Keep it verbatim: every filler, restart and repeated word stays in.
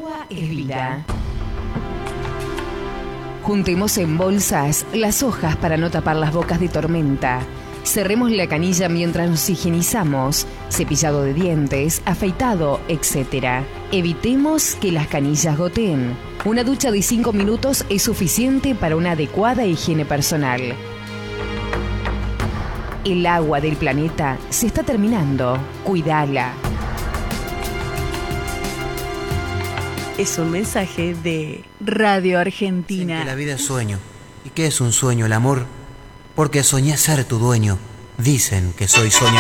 agua es vida. Juntemos en bolsas las hojas para no tapar las bocas de tormenta. Cerremos la canilla mientras nos higienizamos, cepillado de dientes, afeitado, etcétera. Evitemos que las canillas goteen. Una ducha de cinco minutos es suficiente para una adecuada higiene personal. El agua del planeta se está terminando. Cuídala. Es un mensaje de Radio Argentina. Dicen que la vida es sueño. ¿Y qué es un sueño, el amor? Porque soñé ser tu dueño. Dicen que soy soñador.